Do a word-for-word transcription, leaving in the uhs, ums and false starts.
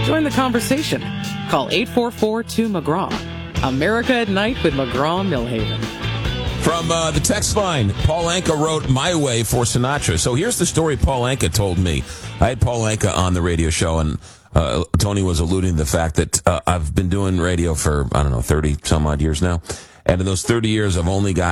Join the conversation. Call eight four four two McGraw. America at Night with McGraw Millhaven. From uh, the text line, Paul Anka wrote My Way for Sinatra. So here's the story Paul Anka told me. I had Paul Anka on the radio show, and uh, Tony was alluding to the fact that uh, I've been doing radio for, I don't know, thirty some odd years now. And in those thirty years, I've only got